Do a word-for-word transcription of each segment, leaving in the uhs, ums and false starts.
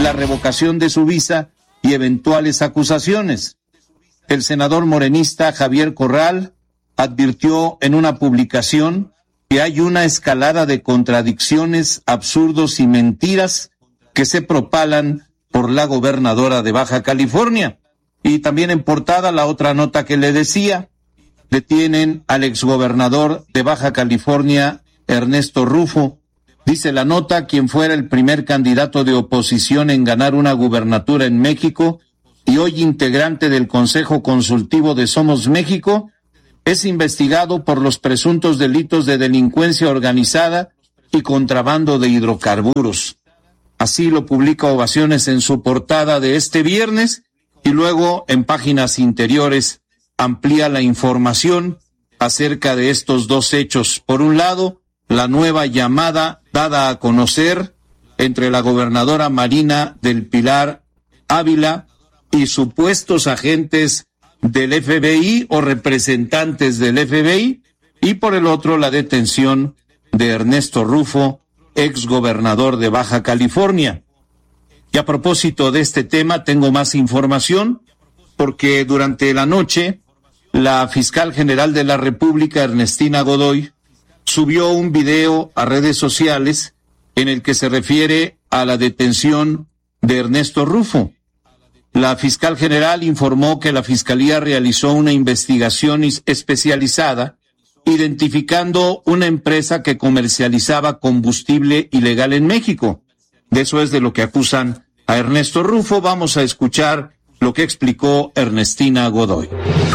la revocación de su visa y eventuales acusaciones. El senador morenista Javier Corral advirtió en una publicación que hay una escalada de contradicciones, absurdos y mentiras que se propalan por la gobernadora de Baja California. Y también en portada la otra nota que le decía, detienen al exgobernador de Baja California, Ernesto Rufo. Dice la nota, quien fuera el primer candidato de oposición en ganar una gubernatura en México y hoy integrante del Consejo Consultivo de Somos México, es investigado por los presuntos delitos de delincuencia organizada y contrabando de hidrocarburos. Así lo publica Ovaciones en su portada de este viernes y luego en páginas interiores amplía la información acerca de estos dos hechos. Por un lado, la nueva llamada dada a conocer entre la gobernadora Marina del Pilar Ávila y supuestos agentes del F B I o representantes del F B I, y por el otro la detención de Ernesto Rufo, ex gobernador de Baja California. Y a propósito de este tema tengo más información, porque durante la noche la fiscal general de la República, Ernestina Godoy, subió un video a redes sociales en el que se refiere a la detención de Ernesto Rufo. La fiscal general informó que la Fiscalía realizó una investigación especializada identificando una empresa que comercializaba combustible ilegal en México. De eso es de lo que acusan a Ernesto Rufo. Vamos a escuchar lo que explicó Ernestina Godoy.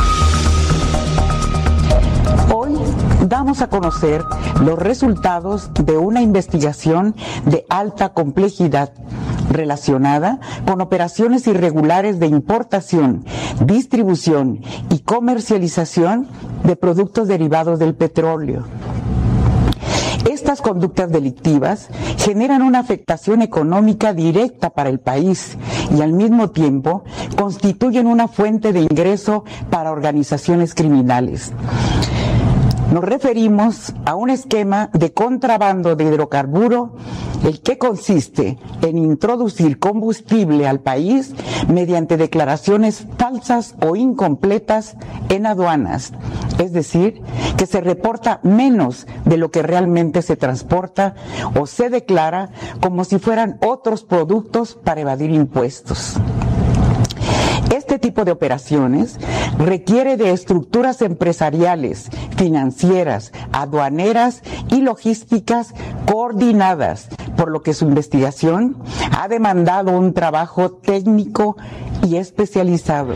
Hoy damos a conocer los resultados de una investigación de alta complejidad relacionada con operaciones irregulares de importación, distribución y comercialización de productos derivados del petróleo. Estas conductas delictivas generan una afectación económica directa para el país y al mismo tiempo constituyen una fuente de ingreso para organizaciones criminales. Nos referimos a un esquema de contrabando de hidrocarburo, el que consiste en introducir combustible al país mediante declaraciones falsas o incompletas en aduanas, es decir, que se reporta menos de lo que realmente se transporta o se declara como si fueran otros productos para evadir impuestos. Este tipo de operaciones requiere de estructuras empresariales, financieras, aduaneras y logísticas coordinadas, por lo que su investigación ha demandado un trabajo técnico y especializado.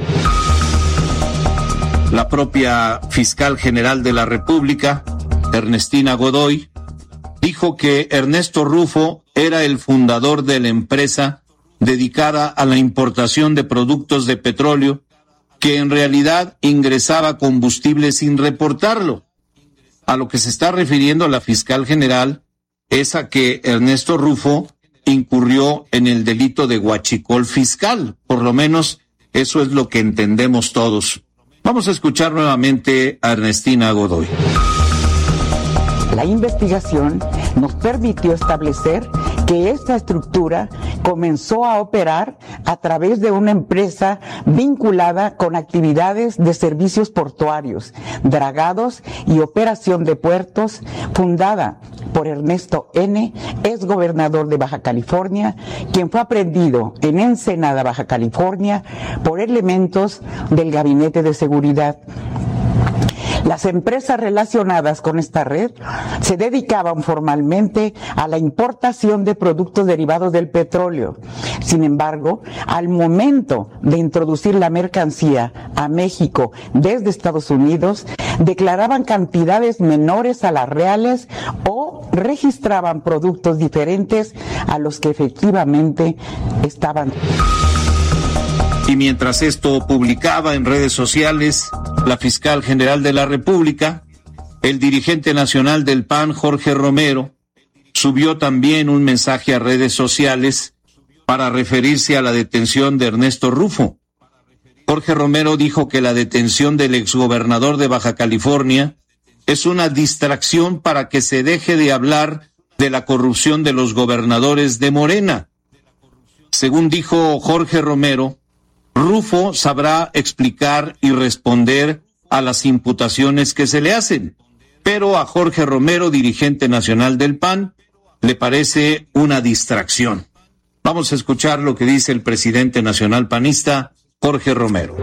La propia fiscal general de la República, Ernestina Godoy, dijo que Ernesto Rufo era el fundador de la empresa dedicada a la importación de productos de petróleo, que en realidad ingresaba combustible sin reportarlo. A lo que se está refiriendo la fiscal general es a que Ernesto Rufo incurrió en el delito de huachicol fiscal, por lo menos eso es lo que entendemos todos. Vamos a escuchar nuevamente a Ernestina Godoy. La investigación nos permitió establecer que esta estructura comenzó a operar a través de una empresa vinculada con actividades de servicios portuarios, dragados y operación de puertos, fundada por Ernesto N., ex gobernador de Baja California, quien fue aprehendido en Ensenada, Baja California, por elementos del Gabinete de Seguridad. Las empresas relacionadas con esta red se dedicaban formalmente a la importación de productos derivados del petróleo. Sin embargo, al momento de introducir la mercancía a México desde Estados Unidos, declaraban cantidades menores a las reales o registraban productos diferentes a los que efectivamente estaban. Y mientras esto publicaba en redes sociales la fiscal general de la República, el dirigente nacional del P A N, Jorge Romero, subió también un mensaje a redes sociales para referirse a la detención de Ernesto Rufo. Jorge Romero dijo que la detención del exgobernador de Baja California es una distracción para que se deje de hablar de la corrupción de los gobernadores de Morena. Según dijo Jorge Romero, Rufo sabrá explicar y responder a las imputaciones que se le hacen, pero a Jorge Romero, dirigente nacional del P A N, le parece una distracción. Vamos a escuchar lo que dice el presidente nacional panista, Jorge Romero.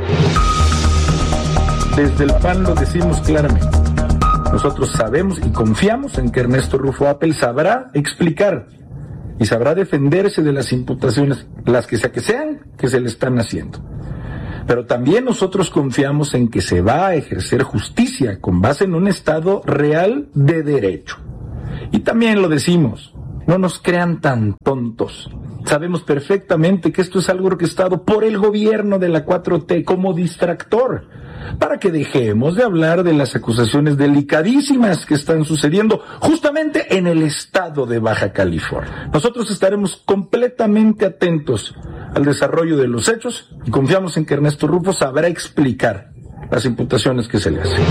Desde el P A N lo decimos claramente. Nosotros sabemos y confiamos en que Ernesto Rufo Appel sabrá explicar y sabrá defenderse de las imputaciones, las que sea que sean, que se le están haciendo. Pero también nosotros confiamos en que se va a ejercer justicia con base en un Estado real de derecho. Y también lo decimos, no nos crean tan tontos. Sabemos perfectamente que esto es algo orquestado por el gobierno de la cuatro T como distractor, para que dejemos de hablar de las acusaciones delicadísimas que están sucediendo justamente en el estado de Baja California. Nosotros estaremos completamente atentos al desarrollo de los hechos y confiamos en que Ernesto Rufo sabrá explicar las imputaciones que se le hacen.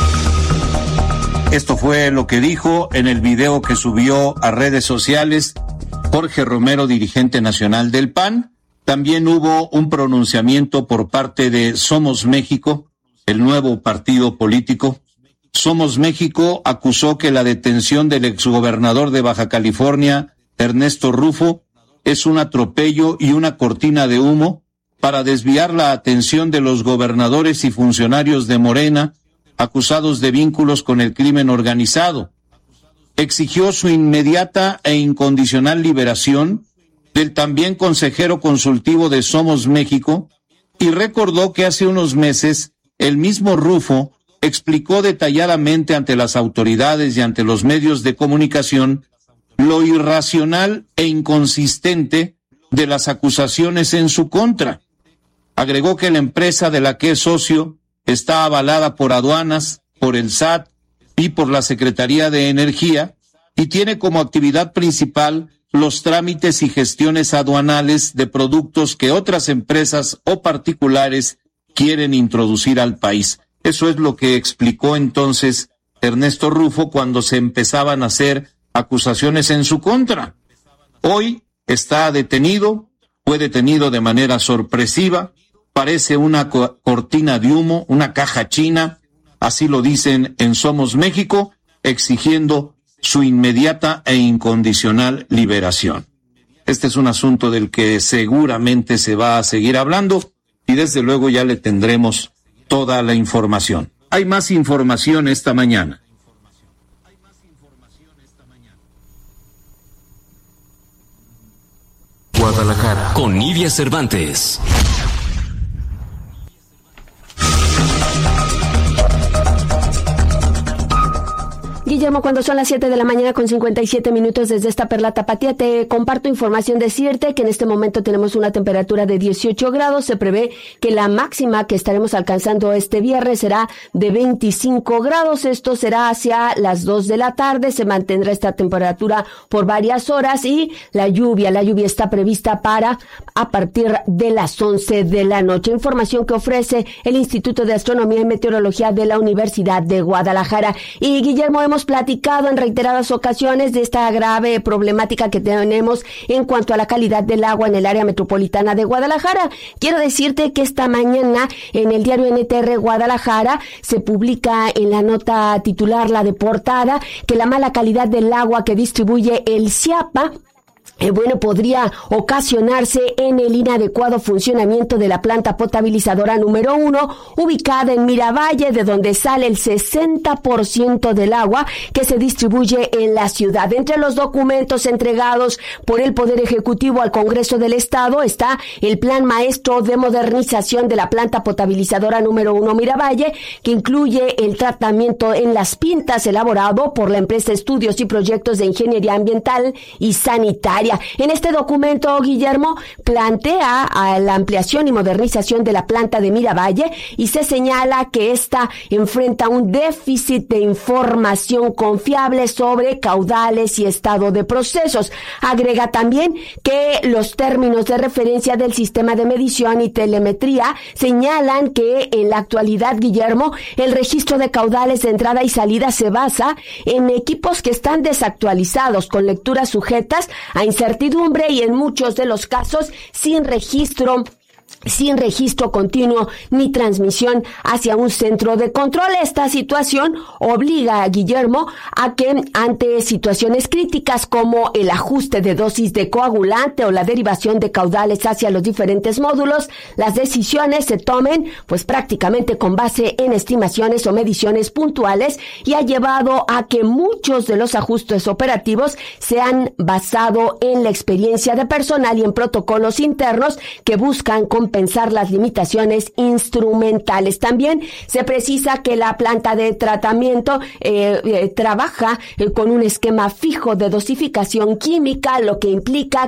Esto fue lo que dijo en el video que subió a redes sociales Jorge Romero, dirigente nacional del P A N. También hubo un pronunciamiento por parte de Somos México, el nuevo partido político. Somos México acusó que la detención del exgobernador de Baja California, Ernesto Rufo, es un atropello y una cortina de humo para desviar la atención de los gobernadores y funcionarios de Morena acusados de vínculos con el crimen organizado. Exigió su inmediata e incondicional liberación del también consejero consultivo de Somos México y recordó que hace unos meses el mismo Rufo explicó detalladamente ante las autoridades y ante los medios de comunicación lo irracional e inconsistente de las acusaciones en su contra. Agregó que la empresa de la que es socio está avalada por aduanas, por el S A T y por la Secretaría de Energía y tiene como actividad principal los trámites y gestiones aduanales de productos que otras empresas o particulares quieren introducir al país. Eso es lo que explicó entonces Ernesto Rufo cuando se empezaban a hacer acusaciones en su contra. Hoy está detenido, fue detenido de manera sorpresiva, parece una co- cortina de humo, una caja china, así lo dicen en Somos México, exigiendo su inmediata e incondicional liberación. Este es un asunto del que seguramente se va a seguir hablando y desde luego ya le tendremos toda la información. Hay más información esta mañana. Guadalajara, con Nidia Cervantes. Guillermo, cuando son las siete de la mañana con cincuenta y siete minutos desde esta Perla Tapatía, te comparto información decirte que en este momento tenemos una temperatura de dieciocho grados. Se prevé que la máxima que estaremos alcanzando este viernes será de veinticinco grados. Esto será hacia las dos de la tarde. Se mantendrá esta temperatura por varias horas y la lluvia, la lluvia está prevista para a partir de las once de la noche. Información que ofrece el Instituto de Astronomía y Meteorología de la Universidad de Guadalajara. Y Guillermo, hemos platicado en reiteradas ocasiones de esta grave problemática que tenemos en cuanto a la calidad del agua en el área metropolitana de Guadalajara. Quiero decirte que esta mañana en el diario N T R Guadalajara se publica en la nota titular, la de portada, que la mala calidad del agua que distribuye el CIAPA Eh, bueno, podría ocasionarse en el inadecuado funcionamiento de la planta potabilizadora número uno, ubicada en Miravalle, de donde sale el sesenta por ciento del agua que se distribuye en la ciudad. Entre los documentos entregados por el Poder Ejecutivo al Congreso del Estado está el Plan Maestro de Modernización de la planta potabilizadora número uno Miravalle, que incluye el tratamiento en las pintas elaborado por la empresa Estudios y Proyectos de Ingeniería Ambiental y Sanitaria. En este documento, Guillermo, plantea a la ampliación y modernización de la planta de Miravalle y se señala que ésta enfrenta un déficit de información confiable sobre caudales y estado de procesos. Agrega también que los términos de referencia del sistema de medición y telemetría señalan que en la actualidad, Guillermo, el registro de caudales de entrada y salida se basa en equipos que están desactualizados, con lecturas sujetas a incertidumbre y en muchos de los casos sin registro sin registro continuo ni transmisión hacia un centro de control. Esta situación obliga a Guillermo a que ante situaciones críticas como el ajuste de dosis de coagulante o la derivación de caudales hacia los diferentes módulos, las decisiones se tomen pues prácticamente con base en estimaciones o mediciones puntuales, y ha llevado a que muchos de los ajustes operativos se han basado en la experiencia de personal y en protocolos internos que buscan compensar las limitaciones instrumentales. También se precisa que la planta de tratamiento eh, eh, trabaja eh, con un esquema fijo de dosificación química, lo que implica